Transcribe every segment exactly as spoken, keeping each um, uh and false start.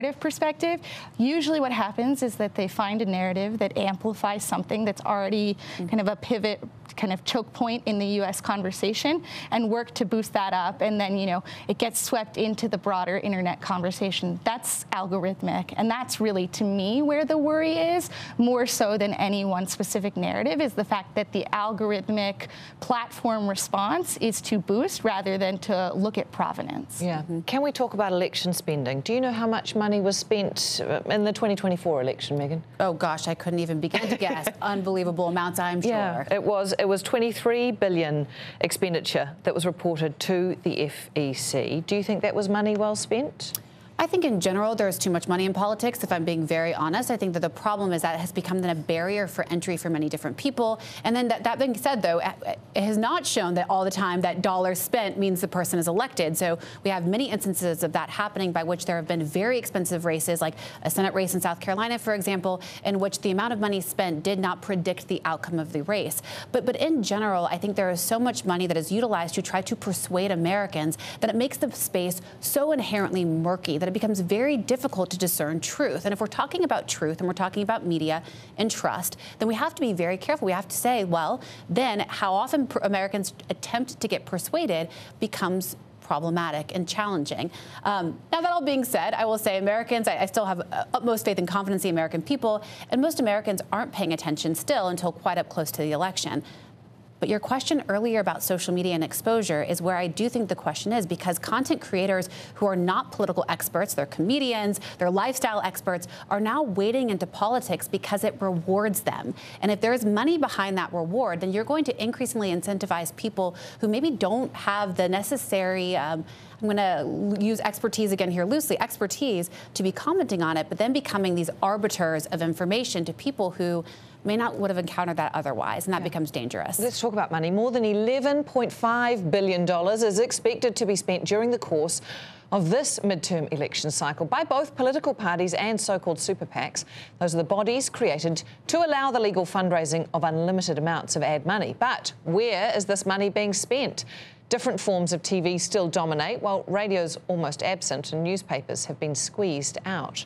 perspective, usually what happens is that they find a narrative that amplifies something that's already mm-hmm. kind of a pivot, kind of choke point in the U S conversation, and work to boost that up, and then, you know, it gets swept into the broader internet conversation. That's algorithmic, and that's really, to me, where the worry is, more so than any one specific narrative, is the fact that the algorithmic platform response is to boost rather than to look at provenance. Yeah. Mm-hmm. Can we talk about election spending? Do you know how much money was spent in the twenty twenty-four election, Megan? Oh gosh, I couldn't even begin to guess. Unbelievable amounts, I'm sure. Yeah, it was. It was twenty-three billion expenditure that was reported to the F E C. Do you think that was money well spent? I think in general there's too much money in politics, if I'm being very honest. I think that the problem is that it has become then a barrier for entry for many different people. And then that, that being said, though, it has not shown that all the time that dollars spent means the person is elected. So we have many instances of that happening, by which there have been very expensive races, like a Senate race in South Carolina, for example, in which the amount of money spent did not predict the outcome of the race. But, but in general, I think there is so much money that is utilized to try to persuade Americans that it makes the space so inherently murky that it becomes very difficult to discern truth. And if we're talking about truth and we're talking about media and trust, then we have to be very careful. We have to say, well, then how often Americans attempt to get persuaded becomes problematic and challenging. Um, now, that all being said, I will say Americans, I, I still have utmost faith and confidence in the American people, and most Americans aren't paying attention still until quite up close to the election. But your question earlier about social media and exposure is where I do think the question is, because content creators who are not political experts, they're comedians, they're lifestyle experts, are now wading into politics because it rewards them. And if there's money behind that reward, then you're going to increasingly incentivize people who maybe don't have the necessary, um, I'm going to use expertise again here loosely, expertise to be commenting on it, but then becoming these arbiters of information to people who may not would have encountered that otherwise, and that yeah. becomes dangerous. Let's talk about money. More than eleven point five billion dollars is expected to be spent during the course of this midterm election cycle by both political parties and so-called super PACs. Those are the bodies created to allow the legal fundraising of unlimited amounts of ad money. But where is this money being spent? Different forms of T V still dominate, while radio's almost absent and newspapers have been squeezed out.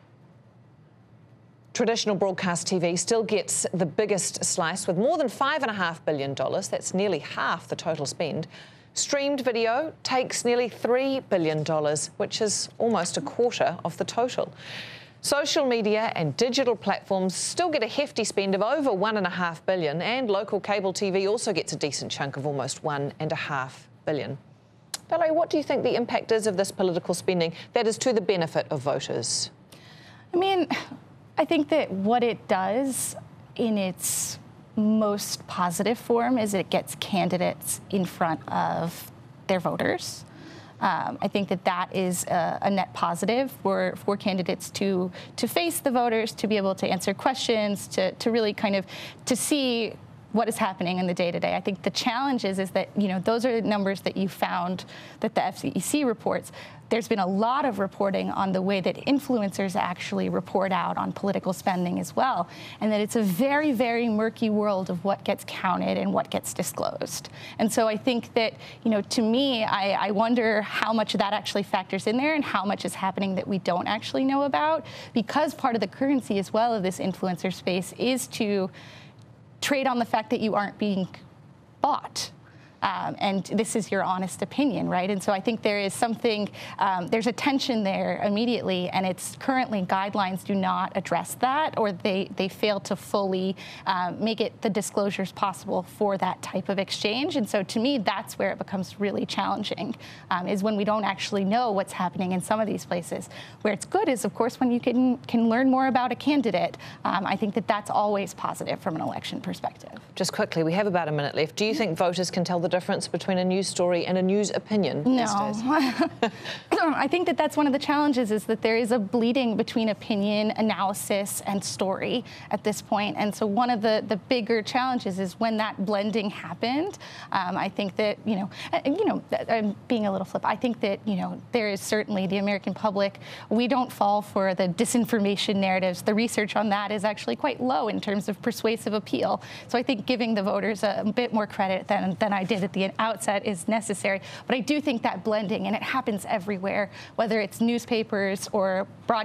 Traditional broadcast T V still gets the biggest slice with more than five point five billion dollars. That's nearly half the total spend. Streamed video takes nearly three billion dollars, which is almost a quarter of the total. Social media and digital platforms still get a hefty spend of over one point five billion dollars, and local cable T V also gets a decent chunk of almost one point five billion dollars. Valerie, what do you think the impact is of this political spending that is to the benefit of voters? I mean, I think that what it does in its most positive form is it gets candidates in front of their voters. Um, I think that that is a, a net positive for, for candidates to to face the voters, to be able to answer questions, to, to really kind of to see what is happening in the day-to-day. I think the challenge is, is that, you know, those are the numbers that you found that the F E C reports. There's been a lot of reporting on the way that influencers actually report out on political spending as well, and that it's a very, very murky world of what gets counted and what gets disclosed. And so I think that, you know, to me, I, I wonder how much of that actually factors in there and how much is happening that we don't actually know about, because part of the currency as well of this influencer space is to trade on the fact that you aren't being bought. Um, and this is your honest opinion, right? And so I think there is something, um, there's a tension there immediately, and it's currently guidelines do not address that, or they, they fail to fully um, make it the disclosures possible for that type of exchange. And so to me, that's where it becomes really challenging, um, is when we don't actually know what's happening in some of these places. Where it's good is, of course, when you can, can learn more about a candidate. Um, I think that that's always positive from an election perspective. Just quickly, we have about a minute left. Do you think voters can tell the difference between a news story and a news opinion no. these days? I think that that's one of the challenges, is that there is a bleeding between opinion, analysis, and story at this point. And so one of the, the bigger challenges is when that blending happened. Um, I think that, you know, you know, I'm being a little flip. I think that, you know, there is certainly the American public, we don't fall for the disinformation narratives. The research on that is actually quite low in terms of persuasive appeal. So I think giving the voters a, a bit more credit than, than I did at the outset is necessary. But I do think that blending, and it happens everywhere, whether it's newspapers or broadcast